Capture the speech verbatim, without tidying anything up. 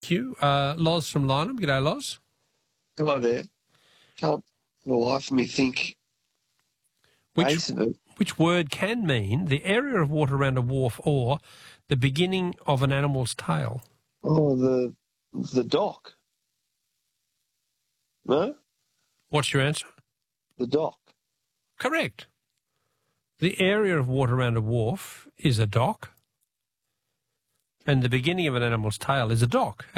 Thank you. Uh, Loz from Lynham. G'day, Loz. Hello there. Can't for the life of me think. Which, Basin. which word can mean the area of water around a wharf or the beginning of an animal's tail? Oh, the the dock. No? What's your answer? The dock. Correct. The area of water around a wharf is a dock, and the beginning of an animal's tail is a dock.